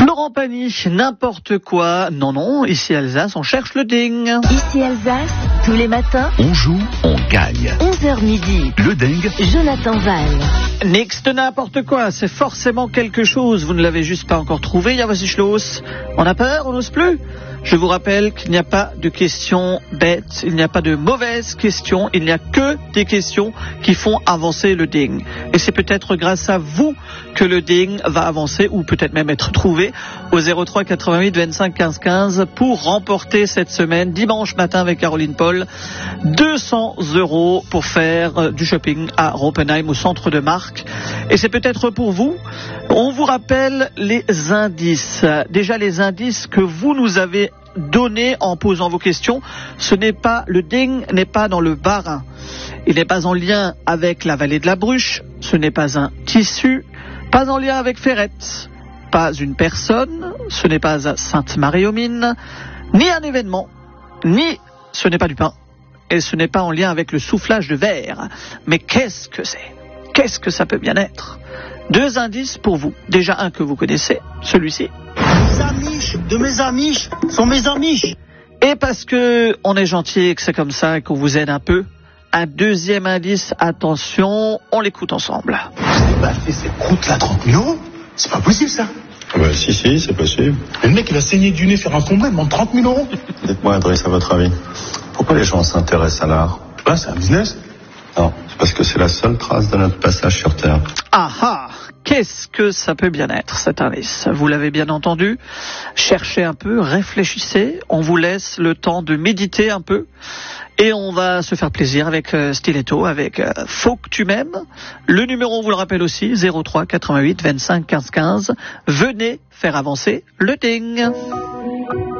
Florent Pagny, n'importe quoi. Non, ici Alsace, on cherche le ding. Ici Alsace, tous les matins, On joue, on gagne. 11h midi. Le dingue, Jonathan Val. Nix de n'importe quoi, c'est forcément quelque chose. Vous ne l'avez juste pas encore trouvé, ja was ist los? On a peur, on n'ose plus? Je vous rappelle qu'il n'y a pas de questions bêtes, il n'y a pas de mauvaises questions, il n'y a que des questions qui font avancer le ding. Et c'est peut-être grâce à vous que le ding va avancer ou peut-être même être trouvé au 03 88 25 15 15 pour remporter cette semaine, dimanche matin avec Caroline Paul, 200 € pour faire du shopping à Roppenheim au centre de Marque. Et c'est peut-être pour vous. On vous rappelle les indices. Déjà les indices que vous nous avez donnés en posant vos questions. Ce n'est pas, le ding n'est pas dans le Bas-Rhin. Il n'est pas en lien avec la vallée de la Bruche. Ce n'est pas un tissu. Pas en lien avec Ferrette. Pas une personne. Ce n'est pas à Sainte-Marie-aux-Mines. Ni un événement. Ni ce n'est pas du pain. Et ce n'est pas en lien avec le soufflage de verre. Mais qu'est-ce que c'est? Qu'est-ce que ça peut bien être? Deux indices pour vous. Déjà un que vous connaissez, celui-ci. Les amiches de mes amiches sont mes amiches. Et parce que on est gentil et que c'est comme ça et qu'on vous aide un peu, un deuxième indice, attention, on l'écoute ensemble. Il m'a fait cette croûte là 30 000 €. C'est pas possible ça. Bah si, c'est possible. Et le mec il va saigner du nez, faire un combat, il demande 30 000 €. Dites-moi, Adresse, à votre avis, pourquoi les gens s'intéressent à l'art? Je sais pas, c'est un business. Non, c'est parce que c'est la seule trace de notre passage sur Terre. Ah ah, qu'est-ce que ça peut bien être cet indice? Vous l'avez bien entendu. Cherchez un peu, réfléchissez. On vous laisse le temps de méditer un peu. Et on va se faire plaisir avec Stiletto, avec Faut que tu m'aimes. Le numéro, on vous le rappelle aussi, 03 88 25 15 15. Venez faire avancer le ding.